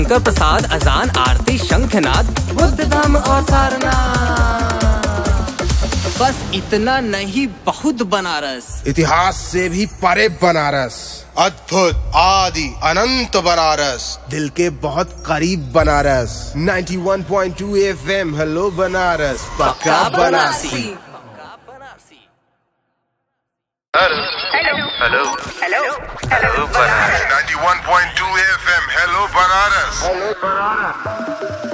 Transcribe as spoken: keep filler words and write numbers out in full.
शंकर प्रसाद, अजान, आरती, शंखनाद, बुद्ध धाम और सारनाथ। बस इतना नहीं, बहुत बनारस। इतिहास से भी परे बनारस, अद्भुत, आदि, अनंत बनारस, दिल के बहुत करीब बनारस। इक्यानवे पॉइंट दो एफएम, हेलो बनारस, पक्का Banarasi. Hello hello hello hello hello Banaras. इक्यानवे पॉइंट दो एफएम, हेलो बनारस।